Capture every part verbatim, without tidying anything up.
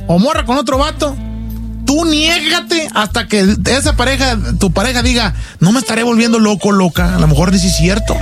o morra con otro vato, tú niégate hasta que esa pareja, tu pareja diga, no me estaré volviendo loco, loca. A lo mejor ni si es cierto.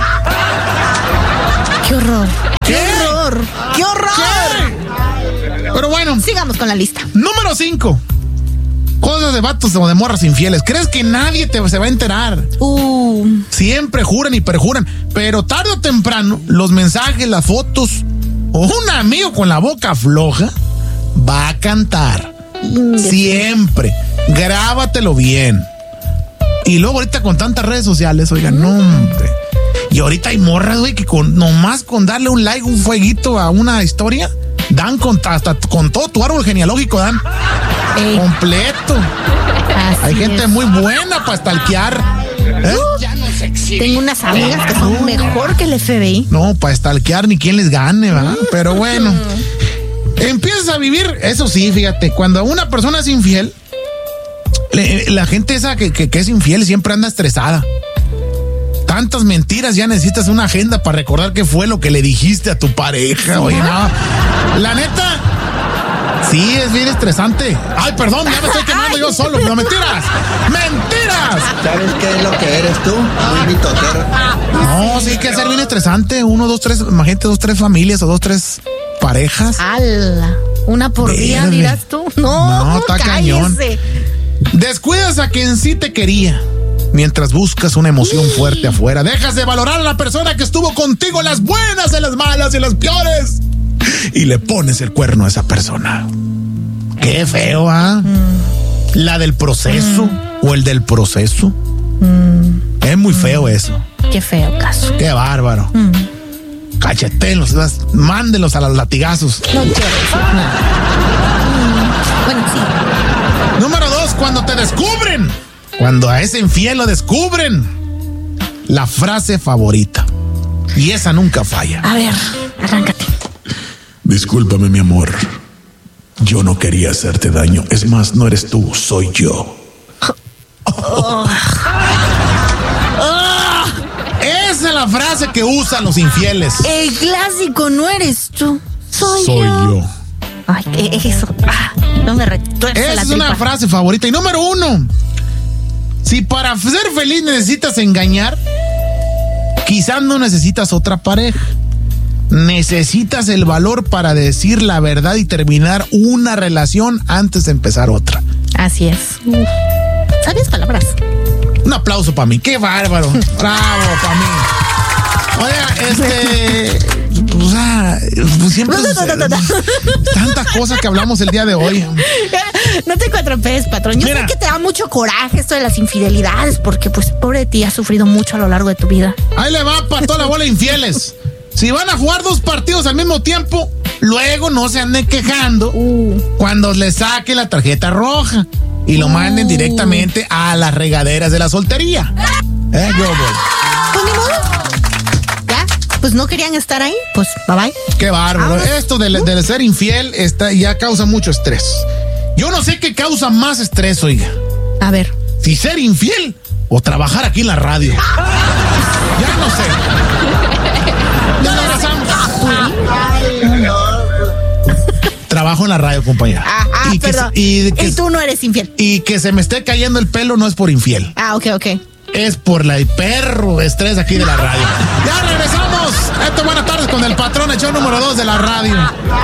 ¡Qué horror! ¿Qué? ¡Qué horror! ¡Qué horror! ¿Qué? Pero bueno. Sigamos con la lista. Número cinco. Cosas de vatos o de morras infieles. ¿Crees que nadie te, se va a enterar? Uh. Siempre juran y perjuran. Pero tarde o temprano, los mensajes, las fotos, o un amigo con la boca floja va a cantar. Mm, Siempre. Grábatelo bien. Y luego ahorita con tantas redes sociales, oigan, mm. no, hombre. Y ahorita hay morras, güey, que con, nomás con darle un like, un fueguito a una historia, dan con, hasta con todo tu árbol genealógico, dan. Ey. Completo. Así hay gente es. muy buena para stalkear. ¿Eh? Uh, ya no se exhibe. Tengo unas amigas que son mejor que el F B I. No, para stalkear ni quien les gane, ¿verdad? Mm. Pero bueno. Empiezas a vivir, eso sí, fíjate, cuando una persona es infiel, le, la gente esa que, que, que es infiel siempre anda estresada. Tantas mentiras, ya necesitas una agenda para recordar qué fue lo que le dijiste a tu pareja. Oye, no. La neta, sí, es bien estresante. Ay, perdón, ya me estoy quemando yo solo, pero mentiras. ¡Mentiras! ¿Sabes qué es lo que eres tú? Muy mitotero. No, sí, que ser bien estresante. Uno, dos, tres, imagínate, dos, tres familias o dos, tres parejas. ¡Hala! Una por Verde. Día, dirás tú. No, no, está cañón. Descuidas a quien sí te quería. Mientras buscas una emoción fuerte afuera, dejas de valorar a la persona que estuvo contigo en las buenas, en las malas y en las peores. Y le pones el cuerno a esa persona. Qué feo, ¿ah? ¿eh? Mm. La del proceso mm. o el del proceso. Mm. Es muy feo eso. Qué feo caso. Qué bárbaro. Mm. Cachetenlos, mándenlos a los latigazos. No quiero eso. No. Mm. Bueno, sí. Número dos, cuando te descubren. Cuando a ese infiel lo descubren. La frase favorita. Y esa nunca falla. A ver, arráncate. Discúlpame, mi amor. Yo no quería hacerte daño. Es más, no eres tú, soy yo. Oh. Oh. Esa es la frase que usan los infieles. El clásico, no eres tú, soy, soy yo. yo. Ay, eso. Ah, no me retuerce la tripa. Esa es una frase favorita. Y número uno. Si para ser feliz necesitas engañar, quizás no necesitas otra pareja. Necesitas el valor para decir la verdad y terminar una relación antes de empezar otra. Así es. Uf. ¿Sabes palabras? Un aplauso para mí. ¡Qué bárbaro! ¡Bravo para mí! Oiga, este... O sea, siempre... No, no, no, no, no. Tantas cosas que hablamos el día de hoy. No te cuatropes, patrón. Yo Mira, sé que te da mucho coraje esto de las infidelidades, porque pues pobre de ti, has sufrido mucho a lo largo de tu vida. Ahí le va para toda la bola de infieles. Si van a jugar dos partidos al mismo tiempo, luego no se anden quejando uh. cuando les saque la tarjeta roja y lo uh. manden directamente a las regaderas de la soltería. ¿Eh? Yo voy. Pues ni modo. ¿Ya? Pues no querían estar ahí, pues bye bye. Qué bárbaro. Ah, Esto de, de ser infiel está, ya causa mucho estrés. Yo no sé qué causa más estrés, oiga. A ver. Si ser infiel o trabajar aquí en la radio. Ya no sé. Ya lo abrazamos. Trabajo en la radio, compañera. Ah, ah y, perdón. Que, y, que, y tú no eres infiel. Y que se me esté cayendo el pelo no es por infiel. Ah, ok, ok. Es por la perro estrés aquí de la radio. Ya regresamos. Esto es Buenas Tardes con el patrón, el show número dos de la radio.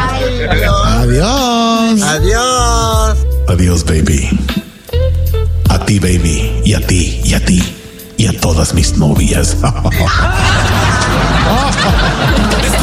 Adiós. Adiós. Adiós, baby. A ti, baby. Y a ti, y a ti. Y a todas mis novias.